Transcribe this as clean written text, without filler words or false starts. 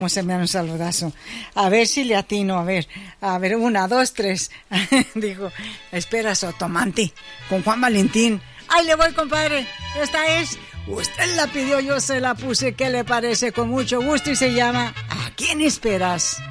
Se me da un saludazo. A ver si le atino, a ver, 1, 2, 3. Digo, espera, Sotomanti, con Juan Valentín. ¡Ahí le voy, compadre! Esta es, usted la pidió, yo se la puse, ¿qué le parece? Con mucho gusto y se llama ¿A quién esperas?